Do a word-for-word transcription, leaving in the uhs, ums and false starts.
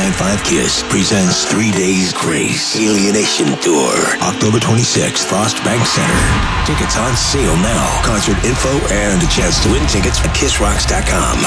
ninety-five Kiss presents Three Days Grace Alienation Tour, October twenty-sixth, Frost Bank Center. Tickets on sale now. Concert info and a chance to win tickets at kiss rocks dot com.